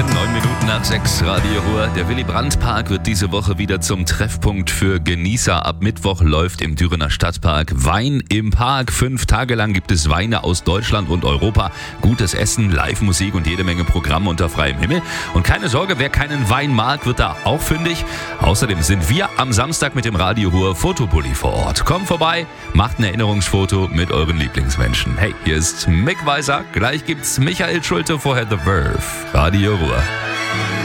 Morgen, 9:09, Radio Ruhr. Der Willy-Brandt-Park wird diese Woche wieder zum Treffpunkt für Genießer. Ab Mittwoch läuft im Dürener Stadtpark Wein im Park. 5 Tage lang gibt es Weine aus Deutschland und Europa. Gutes Essen, Live-Musik und jede Menge Programm unter freiem Himmel. Und keine Sorge, wer keinen Wein mag, wird da auch fündig. Außerdem sind wir am Samstag mit dem Radio Ruhr Fotobully vor Ort. Kommt vorbei, macht ein Erinnerungsfoto mit euren Lieblingsmenschen. Hey, hier ist Mick Weiser. Gleich gibt's Michael Schulte, vorher The Verve. Radio Ruhr.